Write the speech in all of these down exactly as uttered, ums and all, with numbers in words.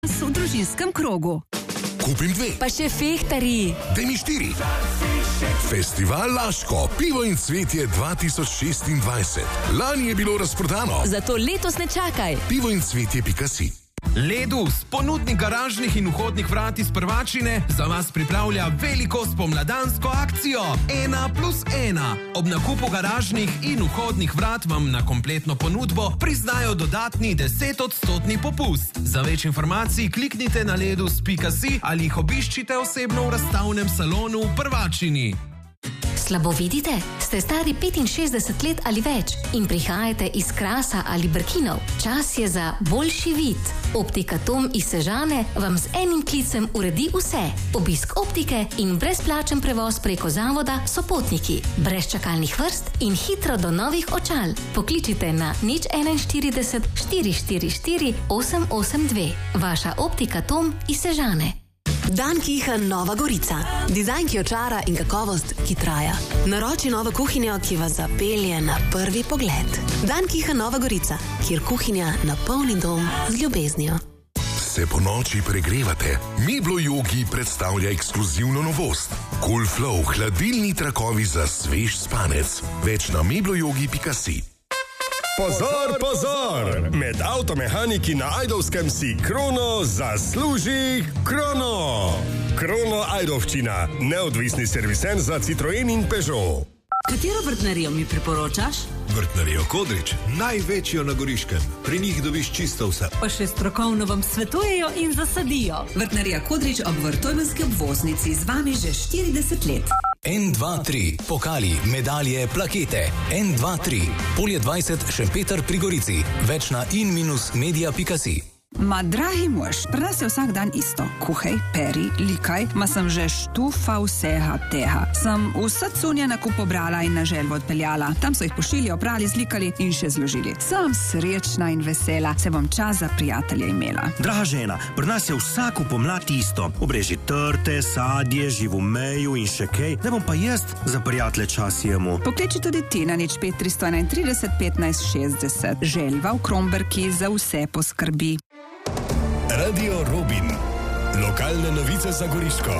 v družinskem krogu. Kupim dve. Pa še fehtari. Daj mi štiri. Festival Laško, pivo in cvetje dva tisoč šestindvajset. Lani je bilo razprodano. Zato letos ne čakaj. pivo in cvetje pika si. Ledus, ponudnik garažnih in vhodnih vrat iz Prvačine, za vas pripravlja veliko spomladansko akcijo ena plus ena. Ob nakupu garažnih in vhodnih vrat vam na kompletno ponudbo priznajo dodatni desetodstotni popust. Za več informacij kliknite na ledus pika si ali jih obiščite osebno v razstavnem salonu v Prvačini. Slabo vidite? Ste stari petinšestdeset let ali več in prihajate iz Krasa ali Brkinov? Čas je za boljši vid. Optika Tom iz Sežane vam z enim klicem uredi vse. Obisk optike in brezplačen prevoz preko zavoda Sopotniki. Brez čakalnih vrst in hitro do novih očal. Pokličite na nič enainštirideset štiri štiri štiri osem osem dve. Vaša Optika Tom iz Sežane. Dan Kihen Nova Gorica. Dizajn, ki očara in kakovost, ki traja. Naroči novo kuhinjo, ki vas zapelje na prvi pogled. Dan Kihen Nova Gorica, kjer kuhinja napolni dom z ljubeznijo. Se po noči pregrevate? Meblo Yogi predstavlja ekskluzivno novost. Cool Flow, hladilni trakovi za svež spanec. Več na meblo yogi pika si. Pozor, pozor! Med avtomehaniki na Ajdovskem si Krono zasluži krono! Krono Ajdovščina, neodvisni serviser za Citroen in Peugeot. Katero vrtnarijo mi priporočaš? Vrtnarijo Kodrič, največjo na Goriškem. Pri njih dobiš čisto vse. Pa še strokovno vam svetujejo in zasadijo. Vrtnarija Kodrič ob Vrtojmenski obvoznici z vami že štirideset let. en dva tri, pokali, medalje, plakete. en dva tri, Polje dvajset, Šempeter pri Gorici. Več na in minus media pika si. Ma, dragi mož, pri nas je vsak dan isto. Kuhaj, peri, likaj, ma sem že štufa vsega tega. Sem vse cunje na kup pobrala in na želvo odpeljala. Tam so jih pošili, oprali, zlikali in še zložili. Sem srečna in vesela, se bom čas za prijatelje imela. Draga žena, pri nas je vsako pomlad isto. Obreži trte, sadje, živomeju in še kaj. Da bom pa jaz za prijatelje čas jemu. Pokliči tudi ti na nič pet tristo enaintrideset petnajst šestdeset. Želva v Kromberki za vse poskrbi. Radio Robin. Lokalne novice za Goriško.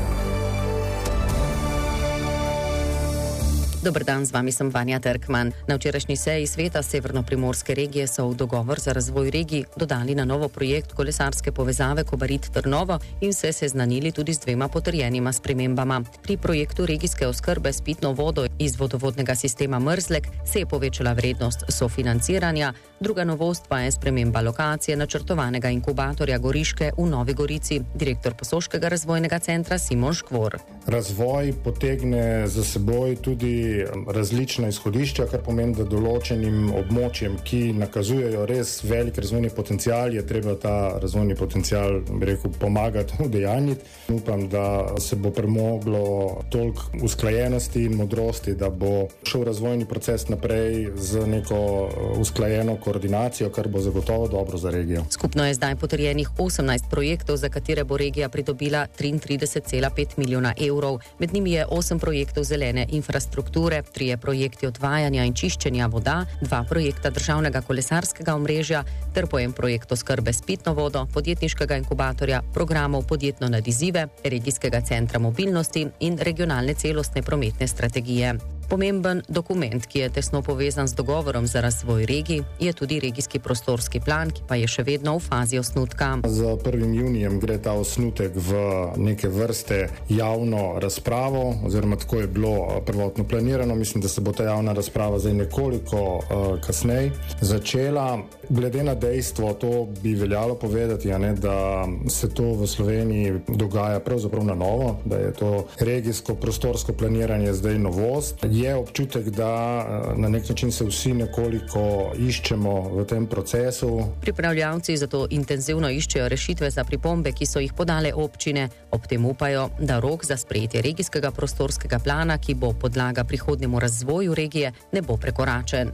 Dober dan, z vami sem Vanja Terkman. Na včerajšnji seji sveta Severno-Primorske regije so v dogovor za razvoj regij dodali na novo projekt kolesarske povezave Kobarid-Trnovo in se seznanili tudi z dvema potrjenima spremembama. Pri projektu regijske oskrbe s pitno vodo iz vodovodnega sistema Mrzlek se je povečala vrednost sofinanciranja, druga novost pa je sprememba lokacije načrtovanega inkubatorja Goriške v Novi Gorici, direktor Posoškega razvojnega centra Simon Škvor. Razvoj potegne za seboj tudi različna izhodišča, kar pomeni, da določenim območjem, ki nakazujejo res velik razvojni potencial, je treba ta razvojni potencial, bi rekel, pomagati udejanjiti. Upam, da se bo premoglo toliko usklajenosti in modrosti, da bo šel razvojni proces naprej z neko usklajeno koordinacijo, kar bo zagotovo dobro za regijo. Skupno je zdaj potrjenih osemnajst projektov, za katere bo regija pridobila triintrideset cela pet milijona evrov. Med njimi je osem projektov zelene infrastrukture, trije projekti odvajanja in čiščenja voda, dva projekta državnega kolesarskega omrežja ter po en projekt oskrbe s pitno vodo, podjetniškega inkubatorja, programov podjetno nad izzive, regijskega centra mobilnosti in regionalne celostne prometne strategije. Pomemben dokument, ki je tesno povezan z dogovorom za razvoj regij, je tudi regijski prostorski plan, ki pa je še vedno v fazi osnutka. Z prvim junijem gre ta osnutek v neke vrste javno razpravo, oziroma tako je bilo prvotno planirano. Mislim, da se bo ta javna razprava zdaj nekoliko uh, kasneje začela. Glede na dejstvo, to bi veljalo povedati, a ne, da se to v Sloveniji dogaja pravzaprav na novo, da je to regijsko prostorsko planiranje zdaj novost. Je občutek, da na nek način se vsi nekoliko iščemo v tem procesu. Pripravljavci zato intenzivno iščejo rešitve za pripombe, ki so jih podale občine. Ob tem upajo, da rok za sprejetje regijskega prostorskega plana, ki bo podlaga prihodnjemu razvoju regije, ne bo prekoračen.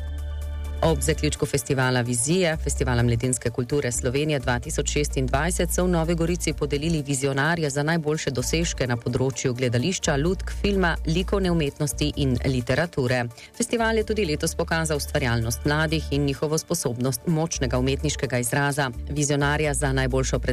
Ob zaključku festivala Vizije, festivala mladinske kulture Slovenije dva tisoč šestindvajset, so v Novi Gorici podelili vizionarje za najboljše dosežke na področju gledališča, lutk, filma, likovne umetnosti in literature. Festival je tudi letos pokazal ustvarjalnost mladih in njihovo sposobnost močnega umetniškega izraza. Vizionarja za najboljšo predstavitev